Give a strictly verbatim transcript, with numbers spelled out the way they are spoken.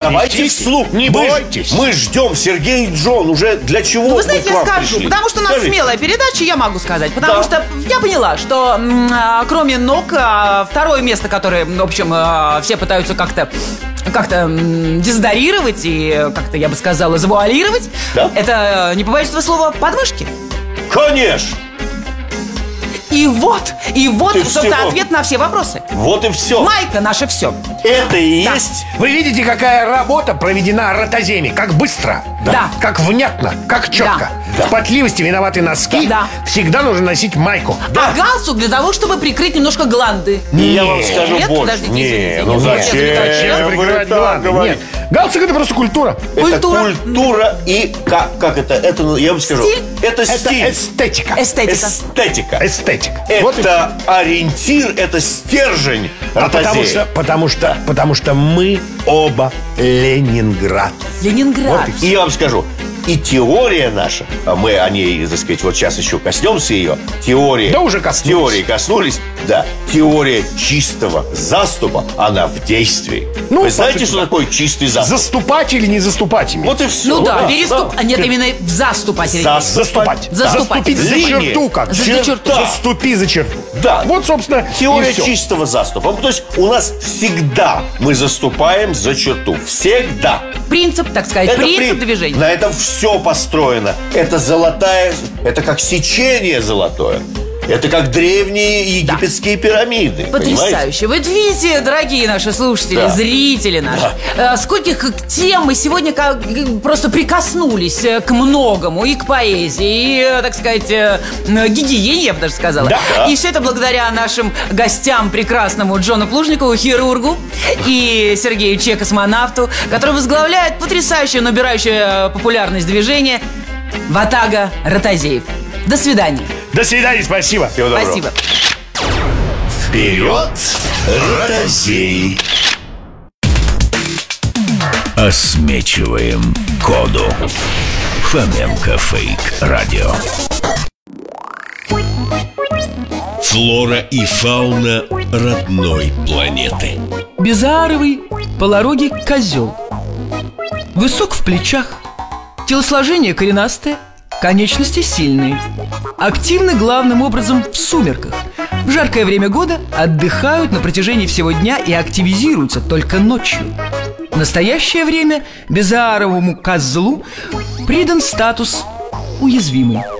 давайте вслух. Не мы, бойтесь. Мы ждем, Сергей и Джон. Уже для чего Ну, вы мы знаете, к я вам скажу, пришли? потому что у нас Скажите. смелая передача, я могу сказать. Потому Да. что я поняла, что м, а, кроме ног, а, второе место, которое, в общем, а, все пытаются как-то как-то м, дезодорировать и как-то, я бы сказала, завуалировать, Да. это, не побоюсь этого слова, подмышки. Конечно. И вот, и вот, Ты собственно, всего. ответ на все вопросы. Вот и все. Майка наше все. Это и Да. есть. Вы видите, какая работа проведена ротоземи? Как быстро, Да. как внятно, как четко. Да. В потливости виноваты носки. Да. Всегда нужно носить майку. А галстук для того, чтобы прикрыть немножко гланды. И я вам скажу Нет, больше. подождите, Не, извините, ну не зачем? хотел заметать, Зачем вы прикрывать так гланды? говорите? Нет. Галстук — это просто культура. Культура. Это культура и как, как это? Это, ну, я вам скажу. Стиль? Это Это стиль. эстетика. Эстетика. Эстетика. Эстетика. Это Вот и ориентир, это стержень А потому ротозеи. что, потому что, потому что мы оба Ленинград. Ленинград. Вот И я вам скажу, и теория наша, а мы о ней, так сказать, вот сейчас еще коснемся ее, теория... Да уже коснулись. Теории коснулись, да. Теория чистого заступа, она в действии. Ну, Вы знаете, значит, что такое чистый заступ? Заступать или не заступать ими? Вот и все. Ну да, переступ... а нет, именно в заступать. Заступать. Заступать. Заступить за Линия. черту как. За черту. Заступи за черту. Да. Вот, собственно, Теория и всё. чистого заступа. То есть у нас всегда мы заступаем за черту. Всегда. Принцип, так сказать, Это принцип при- движения. На этом все построено. Это золотая, это как сечение золотое. Это как древние египетские пирамиды. Понимаете? Потрясающе. Вы видите, дорогие наши слушатели, Да. зрители наши, э, скольких тем мы сегодня как, просто прикоснулись э, к многому, и к поэзии, и, э, так сказать, э, гигиене, я бы даже сказала. Да. И все это благодаря нашим гостям, прекрасному Джону Плужникову, хирургу, и Сергею Че, космонавту, который возглавляет потрясающее, набирающее популярность движение Ватага Ротозеев. До свидания. До свидания, спасибо. Всего доброго. Спасибо. Вперед, ротозеи! Осмечиваем коду. Фоменко Фейк Радио. Флора и фауна родной планеты. Безааровый полорогий козел. Высок в плечах, телосложение коренастое, конечности сильные. Активны главным образом в сумерках. В жаркое время года отдыхают на протяжении всего дня и активизируются только ночью. В настоящее время безааровому козлу придан статус уязвимый.